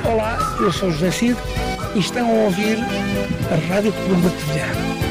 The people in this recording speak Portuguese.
Olá, eu sou José Cid e estão a ouvir a Rádio Colombo de Telhado.